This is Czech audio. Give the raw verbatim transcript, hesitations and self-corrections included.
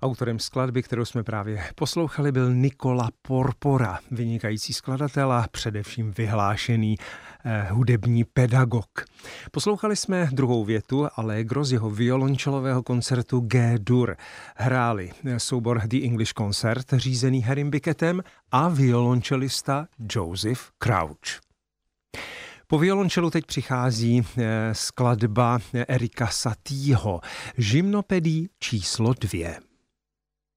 Autorem skladby, kterou jsme právě poslouchali, byl Nicola Porpora, vynikající skladatel a především vyhlášený eh, hudební pedagog. Poslouchali jsme druhou větu Allegro z jeho violončelového koncertu G-dur. Hráli soubor The English Concert, řízený Harrym Bickettem, a violončelista Joseph Crouch. Po violončelu teď přichází skladba Erika Satieho, Gymnopédie číslo dvě.